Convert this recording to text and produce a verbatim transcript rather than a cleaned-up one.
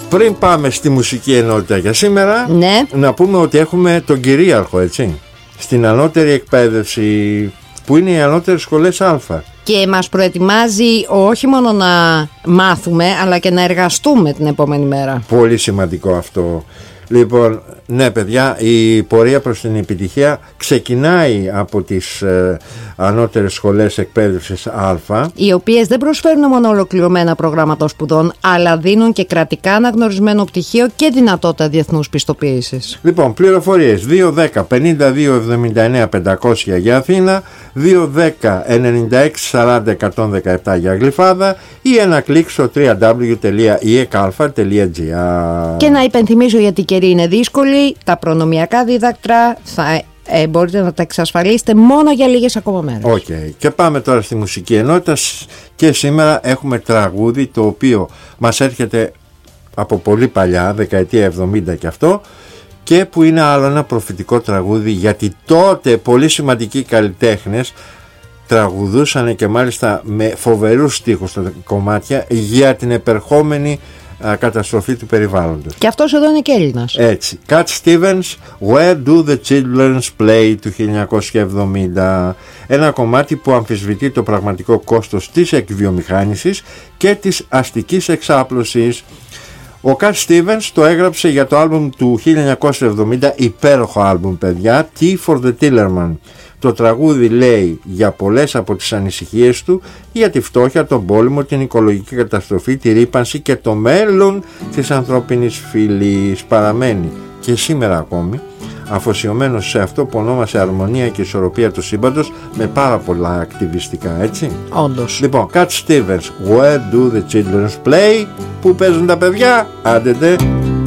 Πριν πάμε στη μουσική ενότητα για σήμερα, ναι, να πούμε ότι έχουμε τον κυρίαρχο, έτσι, στην ανώτερη εκπαίδευση, που είναι οι ανώτερες σχολές Α. Και μας προετοιμάζει όχι μόνο να μάθουμε, αλλά και να εργαστούμε την επόμενη μέρα. Πολύ σημαντικό αυτό. Λοιπόν, ναι παιδιά, η πορεία προς την επιτυχία ξεκινάει από τις ε, ανώτερες σχολές εκπαίδευσης Α, οι οποίες δεν προσφέρουν μόνο ολοκληρωμένα προγράμματα σπουδών, αλλά δίνουν και κρατικά αναγνωρισμένο πτυχίο και δυνατότητα διεθνούς πιστοποίησης. Λοιπόν, πληροφορίες δύο δέκα πενήντα δύο εβδομήντα εννέα πεντακόσια για Αθήνα, δύο δέκα ενενήντα έξι σαράντα εκατόν δεκαεπτά για Γλυφάδα ή ένα κλικ στο double-u double-u double-u τελεία ι ε κ α τελεία τζι άρ. Και να υπενθυμίζω, γιατί η καιρή είναι δύσκολη, τα προνομιακά δίδακτρα θα ε, μπορείτε να τα εξασφαλίσετε μόνο για λίγες ακόμα μέρες. Οκ. Okay. Και πάμε τώρα στη μουσική ενότητα, και σήμερα έχουμε τραγούδι το οποίο μας έρχεται από πολύ παλιά, δεκαετία εβδομήντα και αυτό, και που είναι άλλο ένα προφητικό τραγούδι, γιατί τότε πολύ σημαντικοί καλλιτέχνες τραγουδούσαν, και μάλιστα με φοβερούς στίχους στα κομμάτια, για την επερχόμενη α, καταστροφή του περιβάλλοντος. Και αυτός εδώ είναι και Έλληνας. Έτσι. Cat Stevens, Where Do the Children Play, του χίλια εννιακόσια εβδομήντα. Ένα κομμάτι που αμφισβητεί το πραγματικό κόστος της εκβιομηχάνησης και της αστικής εξάπλωσης. Ο Cat Stevens το έγραψε για το άλμπουμ του χίλια εννιακόσια εβδομήντα, υπέροχο άλμπουμ παιδιά, Tea for the Tillerman. Το τραγούδι λέει για πολλές από τις ανησυχίες του για τη φτώχεια, τον πόλεμο, την οικολογική καταστροφή, τη ρύπανση και το μέλλον της ανθρώπινης φυλής. Παραμένει και σήμερα ακόμη αφοσιωμένος σε αυτό που ονόμασε αρμονία και ισορροπία του σύμπαντος, με πάρα πολλά ακτιβιστικά, έτσι. Όντως. Λοιπόν, Cat Stevens, Where Do the Children Play, που παίζουν τα παιδιά, άντε.